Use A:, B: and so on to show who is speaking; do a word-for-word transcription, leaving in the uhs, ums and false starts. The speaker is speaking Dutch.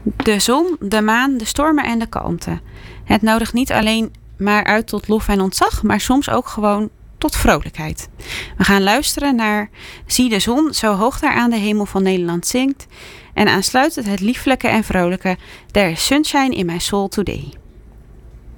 A: De zon, de maan, de stormen en de kalmte. Het nodigt niet alleen maar uit tot lof en ontzag, maar soms ook gewoon tot vrolijkheid. We gaan luisteren naar Zie de zon zo hoog daar aan de hemel van Nederland zingt en aansluitend het lieflijke en vrolijke There is sunshine in my soul today.